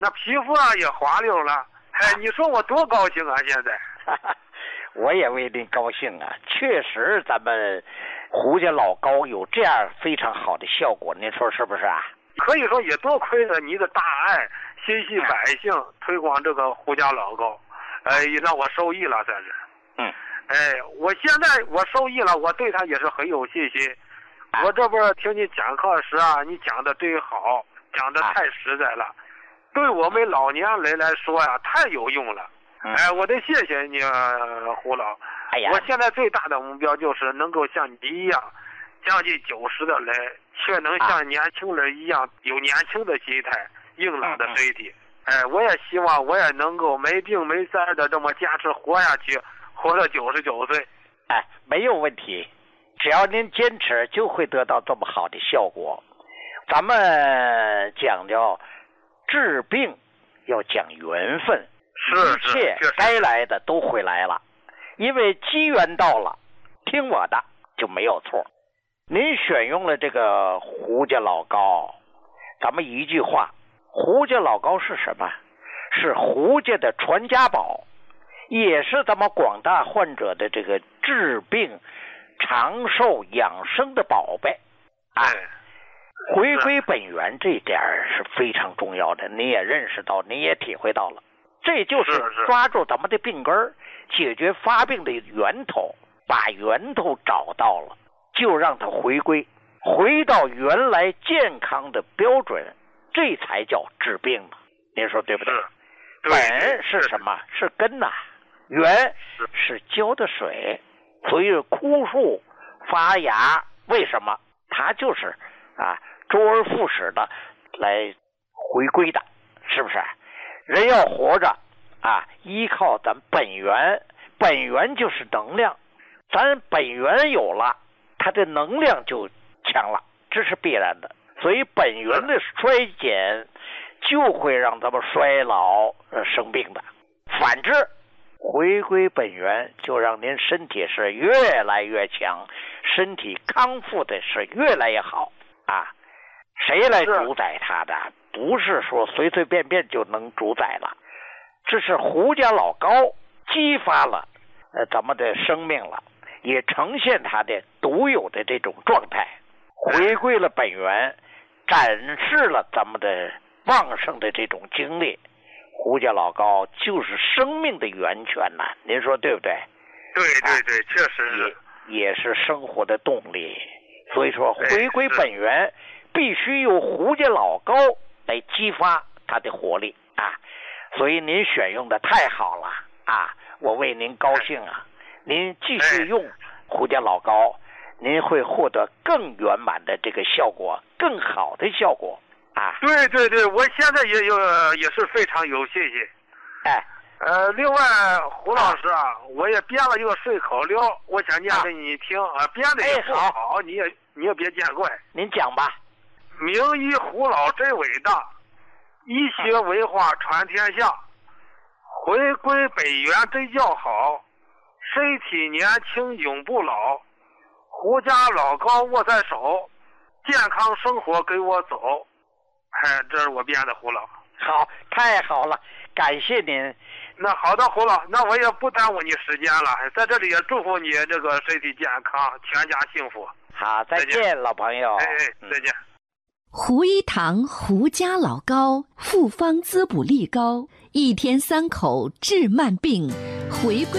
那皮肤啊也滑溜了。哎，你说我多高兴啊！现在， 我也为您高兴啊！确实，咱们胡家老膏有这样非常好的效果，您说是不是啊？ 可以说也多亏了你的大爱，心系百姓，推广这个胡家老膏，让我受益了，算是。我现在我受益了，我对他也是很有信心。我这不是听你讲课时啊，你讲的对好，讲的太实在了，对我们老年人来说呀，太有用了。我得谢谢你，胡老。我现在最大的目标就是能够像你一样，将近90的人，却能像年轻人一样有年轻的心态，硬朗的身体。我也希望我也能够没病没灾的这么坚持活下去，活到99岁。 没有问题，只要您坚持，就会得到这么好的效果。咱们讲究治病要讲缘分，一切该来的都会来了，因为机缘到了，听我的就没有错。您选用了这个胡家老膏，咱们一句话，胡家老膏是什么？是胡家的传家宝，也是咱们广大患者的这个治病长寿养生的宝贝。回归本源这点是非常重要的，你也认识到，你也体会到了，这就是抓住咱们的病根，解决发病的源头，把源头找到了，就让它回到原来健康的标准，这才叫治病嘛。您说对不对？本是什么？是根呐。源是浇的水，所以枯树发芽，为什么？它就是周而复始的来回归的，是不是？人要活着依靠咱本源，本源就是能量，咱本源有了，它的能量就强了，这是必然的。所以本源的衰减就会让咱们衰老生病的。反之，回归本源，就让您身体是越来越强，身体康复的是越来越好谁来主宰它的？不是说随随便便就能主宰了，这是胡家老膏激发了咱们的生命了，也呈现它的独有的这种状态，回归了本源，展示了咱们的旺盛的这种精力。胡家老膏就是生命的源泉呐，您说对不对？ 对，确实是， 也是生活的动力。所以说，回归本源必须由胡家老膏来激发它的活力所以您选用的太好了我为您高兴您继续用胡家老膏，您会获得更圆满的这个效果，更好的效果对，我现在也是非常有信心。另外胡老师我也编了一个顺口溜，我想念给你听编的也不好，你也别见怪。 您讲吧。 名医胡老真伟大，医学文化传天下，回归本源真叫好，身体年轻永不老，胡家老膏握在手，健康生活跟我走。这是我编的胡老。 好，太好了，感谢您。 那好的，胡老，那我也不耽误你时间了，在这里也祝福你这个身体健康，全家幸福。 好，再见，老朋友。 再见。 胡一堂胡家老膏，复方滋补力高，1天3口治慢病，回归